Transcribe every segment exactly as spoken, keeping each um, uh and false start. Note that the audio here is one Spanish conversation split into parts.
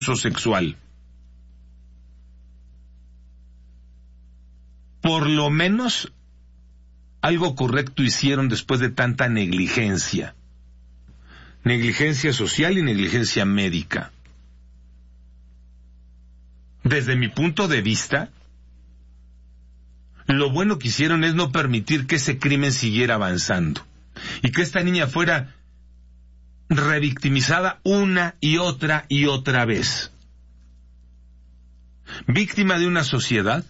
sexual. Por lo menos algo correcto hicieron después de tanta negligencia. Negligencia social y negligencia médica. Desde mi punto de vista, lo bueno que hicieron es no permitir que ese crimen siguiera avanzando y que esta niña fuera revictimizada una y otra y otra vez. Víctima de una sociedad,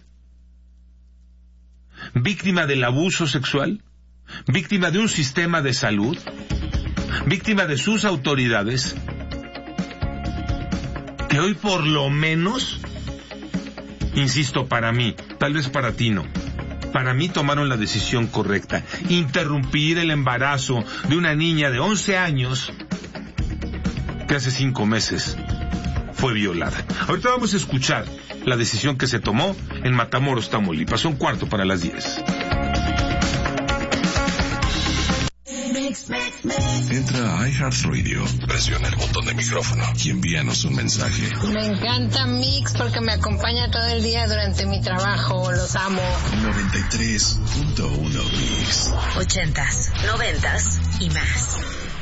víctima del abuso sexual, víctima de un sistema de salud, víctima de sus autoridades, que hoy por lo menos, insisto, para mí, tal vez para ti no, para mí tomaron la decisión correcta: interrumpir el embarazo de una niña de once años que hace cinco meses fue violada. Ahorita vamos a escuchar la decisión que se tomó en Matamoros, Tamaulipas. Un cuarto para las diez. Entra a iHeartRadio, presiona el botón de micrófono y envíanos un mensaje. Me encanta Mix porque me acompaña todo el día durante mi trabajo. Los amo. noventa y tres punto uno Mix. Ochentas, noventas y más.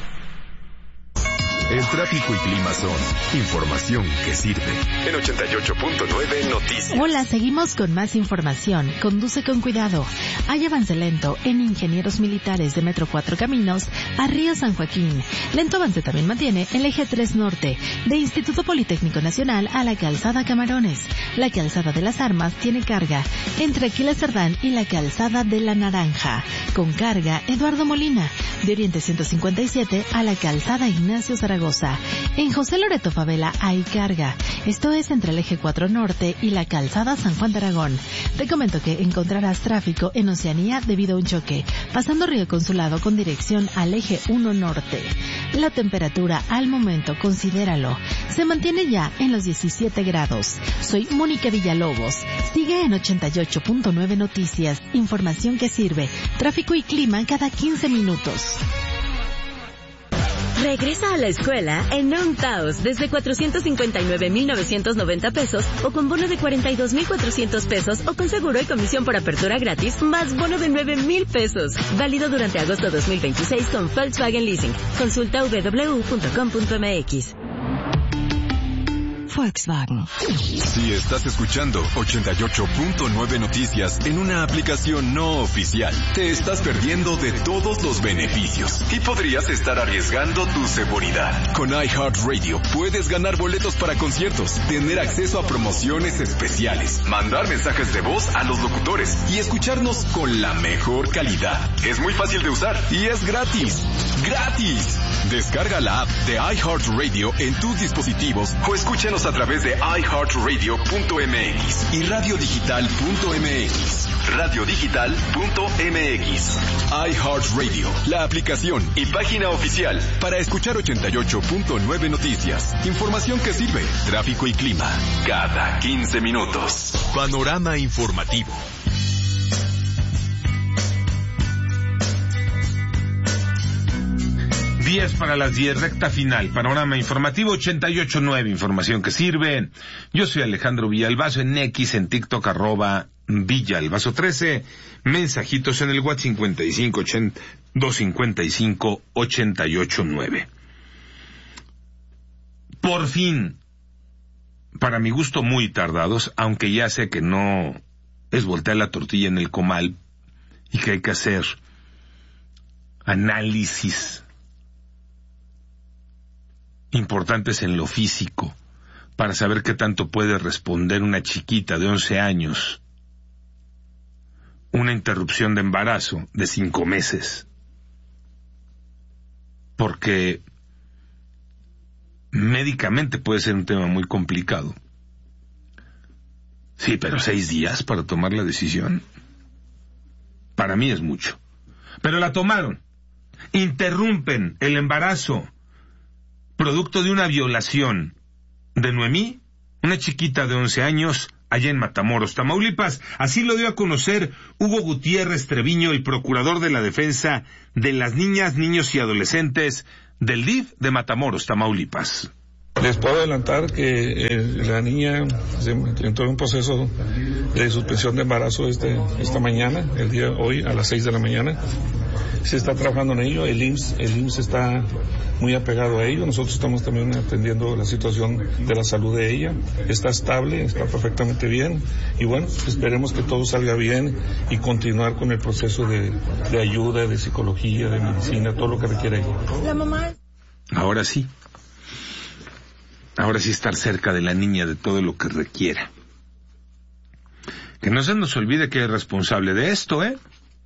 El tráfico y clima son información que sirve. En ochenta y ocho punto nueve Noticias. Hola, seguimos con más información. Conduce con cuidado. Hay avance lento en Ingenieros Militares de Metro Cuatro Caminos a Río San Joaquín. Lento avance también mantiene el eje tres Norte de Instituto Politécnico Nacional a la Calzada Camarones. La Calzada de las Armas tiene carga entre Aquiles Cerdán y la Calzada de la Naranja. Con carga Eduardo Molina de Oriente ciento cincuenta y siete a la Calzada Ignacio Zaragoza. En José Loreto Favela hay carga. Esto es entre el eje cuatro Norte y la Calzada San Juan de Aragón. Te comento que encontrarás tráfico en Oceanía debido a un choque, pasando Río Consulado con dirección al eje uno Norte. La temperatura al momento, considéralo, se mantiene ya en los diecisiete grados. Soy Mónica Villalobos. Sigue en ochenta y ocho punto nueve Noticias. Información que sirve. Tráfico y clima cada quince minutos. Regresa a la escuela en Taos desde cuatrocientos cincuenta y nueve mil novecientos noventa pesos o con bono de cuarenta y dos mil cuatrocientos pesos o con seguro y comisión por apertura gratis más bono de nueve mil pesos. Válido durante agosto dos mil veintiséis con Volkswagen Leasing. Consulta doble u doble u doble u punto com punto m x. Volkswagen. Si estás escuchando ochenta y ocho punto nueve Noticias en una aplicación no oficial, te estás perdiendo de todos los beneficios y podrías estar arriesgando tu seguridad. Con iHeartRadio puedes ganar boletos para conciertos, tener acceso a promociones especiales, mandar mensajes de voz a los locutores y escucharnos con la mejor calidad. Es muy fácil de usar y es gratis. ¡Gratis! Descarga la app de iHeartRadio en tus dispositivos o escúchanos a través de i heart radio punto m x y radio digital punto m x. radio digital punto m x. iHeartRadio, la aplicación y página oficial para escuchar ochenta y ocho punto nueve Noticias. Información que sirve. Tráfico y clima cada quince minutos. Panorama informativo. diez para las diez, recta final, panorama informativo ochenta y ocho punto nueve, información que sirve. Yo soy Alejandro Villalbazo, en X, en TikTok, arroba Villalbazo trece, mensajitos en el WhatsApp cincuenta y cinco ochenta, doscientos cincuenta y cinco, ochenta y ocho nueve. Por fin, para mi gusto muy tardados, aunque ya sé que no es voltear la tortilla en el comal y que hay que hacer análisis importantes en lo físico para saber qué tanto puede responder una chiquita de once años, una interrupción de embarazo de cinco meses, porque médicamente puede ser un tema muy complicado. Sí, pero seis días para tomar la decisión, para mí es mucho. Pero la tomaron. Interrumpen el embarazo producto de una violación de Noemí, una chiquita de once años, allá en Matamoros, Tamaulipas. Así lo dio a conocer Hugo Gutiérrez Treviño, el procurador de la defensa de las niñas, niños y adolescentes del D I F de Matamoros, Tamaulipas. Les puedo adelantar que eh, la niña se entró en un proceso de suspensión de embarazo este, esta mañana, el día de hoy a las seis de la mañana. Se está trabajando en ello, el I M S S, el I M S S está muy apegado a ello. Nosotros estamos también atendiendo la situación de la salud de ella. Está estable, está perfectamente bien y bueno, esperemos que todo salga bien y continuar con el proceso de, de ayuda, de psicología, de medicina, todo lo que requiere ella. La mamá. Ahora sí. Ahora sí estar cerca de la niña de todo lo que requiera. Que no se nos olvide que es responsable de esto, ¿eh?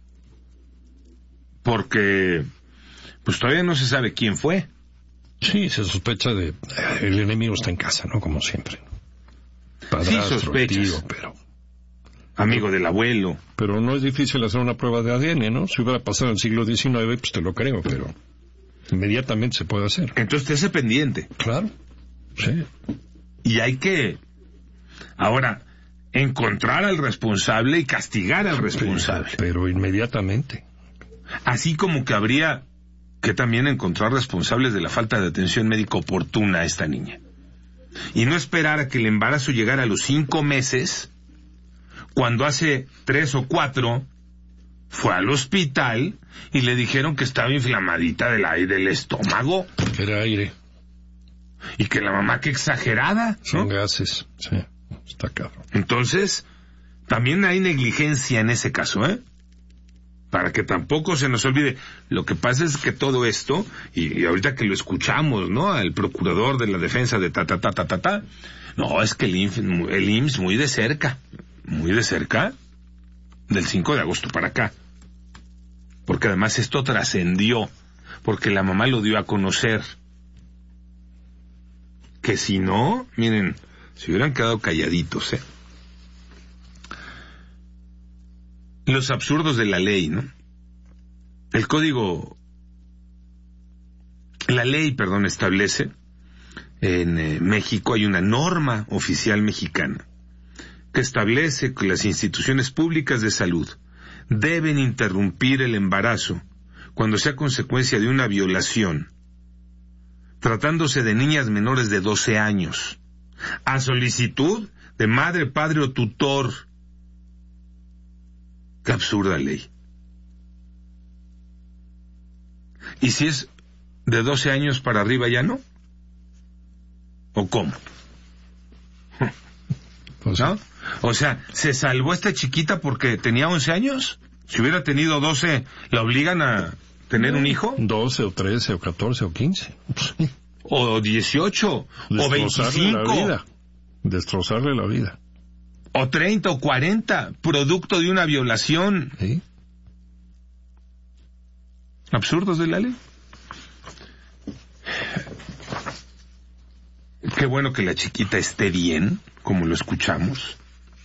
Porque pues todavía no se sabe quién fue. Sí, se sospecha de... El enemigo está en casa, ¿no? Como siempre. Padrastro, sí, sospechas. Tío, pero... Amigo del abuelo. Pero no es difícil hacer una prueba de A D N, ¿no? Si hubiera pasado en el siglo diecinueve, pues te lo creo, pero... Inmediatamente se puede hacer. Entonces esté pendiente. Claro. Sí. Y hay que... Ahora, encontrar al responsable y castigar al responsable. Pero, pero inmediatamente. Así como que habría que también encontrar responsables de la falta de atención médica oportuna a esta niña. Y no esperar a que el embarazo llegara a los cinco meses, cuando hace tres o cuatro fue al hospital y le dijeron que estaba inflamadita del aire del estómago. Que era aire. Y que la mamá, qué exagerada, ¿no? Son gases, sí, está cabrón. Entonces, también hay negligencia en ese caso, ¿eh? Para que tampoco se nos olvide. Lo que pasa es que todo esto, y, y ahorita que lo escuchamos, ¿no? Al procurador de la defensa de ta, ta, ta, ta, ta, ta, no, es que el I M S S, el I M S S muy de cerca, muy de cerca, del cinco de agosto para acá. Porque además esto trascendió, porque la mamá lo dio a conocer. Que si no, miren, se hubieran quedado calladitos, ¿eh? Los absurdos de la ley, ¿no? El código, la ley, perdón, establece, en eh, México hay una norma oficial mexicana que establece que las instituciones públicas de salud deben interrumpir el embarazo cuando sea consecuencia de una violación, tratándose de niñas menores de doce años, a solicitud de madre, padre o tutor. Qué absurda ley. ¿Y si es de doce años para arriba ya no? ¿O cómo? Pues ¿no? O sea, ¿se salvó esta chiquita porque tenía once años? Si hubiera tenido doce, ¿la obligan a tener un hijo? doce o trece o catorce o quince. O dieciocho, o veinticinco. La vida. Destrozarle la vida. O treinta o cuarenta, producto de una violación. ¿Sí? Absurdos de la ley. Qué bueno que la chiquita esté bien, como lo escuchamos.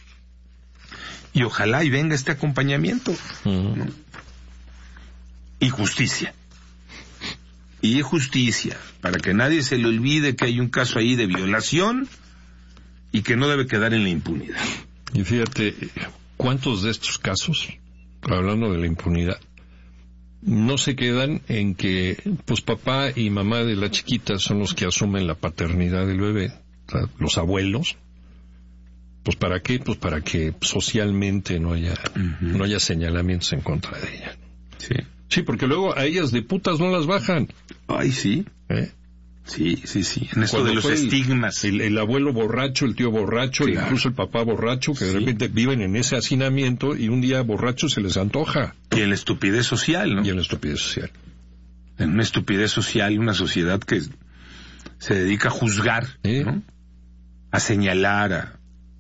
Y ojalá y venga este acompañamiento. Uh-huh. ¿No? Y justicia. Y justicia, para que nadie se le olvide que hay un caso ahí de violación y que no debe quedar en la impunidad. Y fíjate, ¿cuántos de estos casos, hablando de la impunidad, no se quedan en que pues papá y mamá de la chiquita son los que asumen la paternidad del bebé, o sea, los abuelos? Pues ¿para qué? Pues para que socialmente no haya, uh-huh. no haya señalamientos en contra de ella. Sí. Sí, porque luego a ellas de putas no las bajan. Ay, sí. ¿Eh? Sí, sí, sí. En esto Cuando de los el, estigmas. El, el abuelo borracho, el tío borracho, claro. Incluso el papá borracho, que sí. De repente viven en ese hacinamiento y un día borracho se les antoja. Y en la estupidez social, ¿no? Y en la estupidez social. En una estupidez social, una sociedad que se dedica a juzgar, ¿Eh? ¿no? A señalar, a...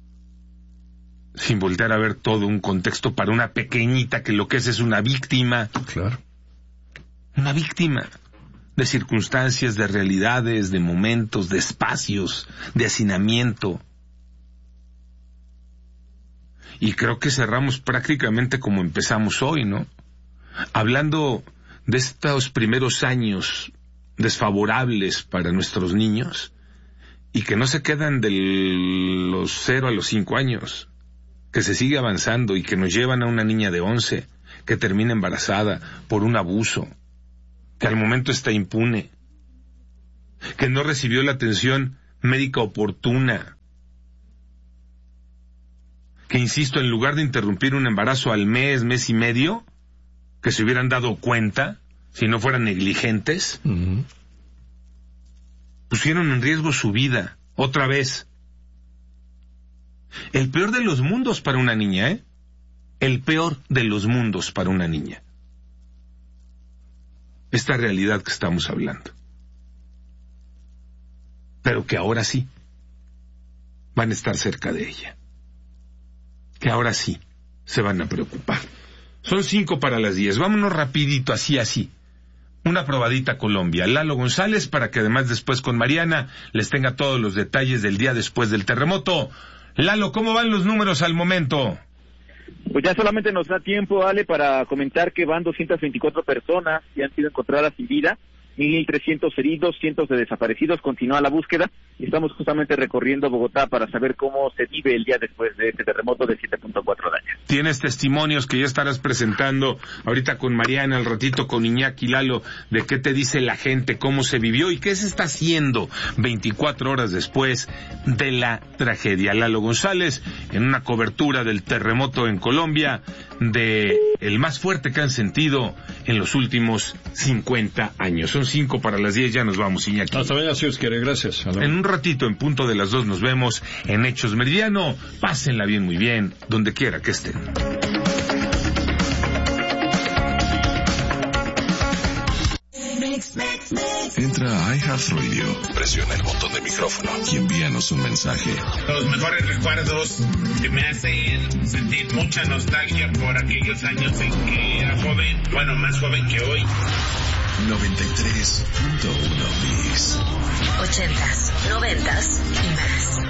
sin voltear a ver todo un contexto para una pequeñita que lo que es es una víctima. Claro. Una víctima de circunstancias, de realidades, de momentos, de espacios, de hacinamiento. Y creo que cerramos prácticamente como empezamos hoy, ¿no? Hablando de estos primeros años desfavorables para nuestros niños y que no se quedan de los cero a los cinco años, que se sigue avanzando y que nos llevan a una niña de once que termina embarazada por un abuso, que al momento está impune, que no recibió la atención médica oportuna, que, insisto, en lugar de interrumpir un embarazo al mes, mes y medio, que se hubieran dado cuenta, si no fueran negligentes, uh-huh. pusieron en riesgo su vida, otra vez. El peor de los mundos para una niña, ¿eh? El peor de los mundos para una niña. Esta realidad que estamos hablando. Pero que ahora sí van a estar cerca de ella. Que ahora sí se van a preocupar. Son cinco para las diez. Vámonos rapidito, así, así. Una probadita a Colombia. Lalo González, para que además después con Mariana les tenga todos los detalles del día después del terremoto. Lalo, ¿cómo van los números al momento? Pues ya solamente nos da tiempo, Ale, para comentar que van doscientas veinticuatro personas que han sido encontradas sin vida, mil trescientos heridos, cientos de desaparecidos. Continúa la búsqueda y estamos justamente recorriendo Bogotá para saber cómo se vive el día después de este terremoto de siete punto cuatro daños. Tienes testimonios que ya estarás presentando ahorita con Mariana, al ratito con Iñaki, Lalo, de qué te dice la gente, cómo se vivió y qué se está haciendo veinticuatro horas después de la tragedia. Lalo González, en una cobertura del terremoto en Colombia, de el más fuerte que han sentido en los últimos cincuenta años. Son cinco para las diez, ya nos vamos, Iñaki. Hasta mañana, si os quiere, gracias. En un ratito, en punto de las dos, nos vemos en Hechos Meridiano. Pásenla bien, muy bien, donde quiera que estén. Entra a iHeartRadio, presiona el botón de micrófono y envíanos un mensaje. Los mejores recuerdos que me hacen sentir mucha nostalgia por aquellos años en que era joven, bueno, más joven que hoy. noventa y tres punto uno Mix. Ochentas, noventas y más.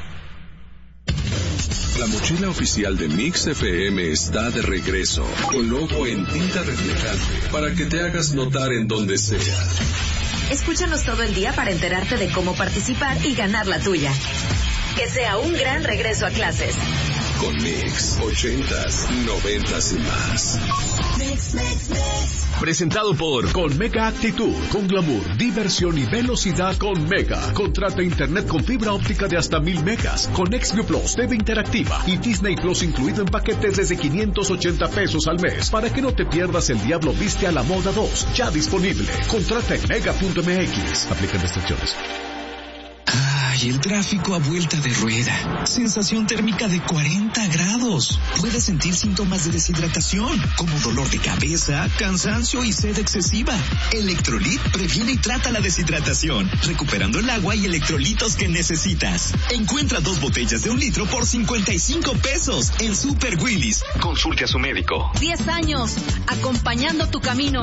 La mochila oficial de Mix F M está de regreso, con logo en tinta reflejante, para que te hagas notar en donde sea. Escúchanos todo el día para enterarte de cómo participar y ganar la tuya. Que sea un gran regreso a clases. Con Mix, ochentas, noventas y más. Mix, mix, mix. Presentado por Con Mega Actitud, con glamour, diversión y velocidad con Mega. Contrata internet con fibra óptica de hasta mil megas, con Xview Plus, T V interactiva y Disney Plus incluido en paquetes desde quinientos ochenta pesos al mes. Para que no te pierdas El Diablo Viste a la Moda dos, ya disponible. Contrata en mega punto m x. Aplican restricciones. Ay, el tráfico a vuelta de rueda. Sensación térmica de cuarenta grados. Puedes sentir síntomas de deshidratación, como dolor de cabeza, cansancio y sed excesiva. Electrolit previene y trata la deshidratación, recuperando el agua y electrolitos que necesitas. Encuentra dos botellas de un litro por cincuenta y cinco pesos en Super Willis. Consulte a su médico. diez años, acompañando tu camino.